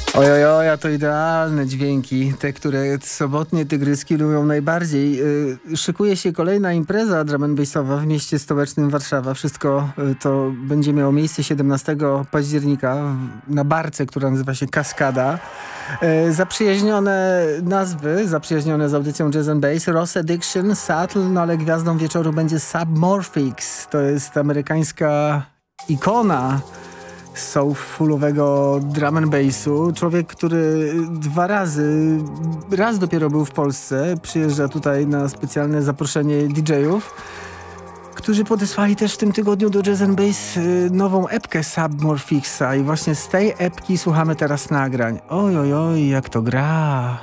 Ojojoja, to idealne dźwięki, te, które sobotnie tygryski lubią najbardziej. Szykuje się kolejna impreza drum and bassowa w mieście stołecznym Warszawa. Wszystko to będzie miało miejsce 17 października na barce, która nazywa się Kaskada. Zaprzyjaźnione nazwy, zaprzyjaźnione z audycją Jazz and Bass, Ross Addiction, Subtle, no ale gwiazdą wieczoru będzie Submorphics. To jest amerykańska ikona soulfulowego drum and bassu. Człowiek, który raz dopiero był w Polsce, przyjeżdża tutaj na specjalne zaproszenie DJ-ów, którzy podesłali też w tym tygodniu do Jazz and Bass nową epkę Submorphicsa i właśnie z tej epki słuchamy teraz nagrań. Oj, jak to gra!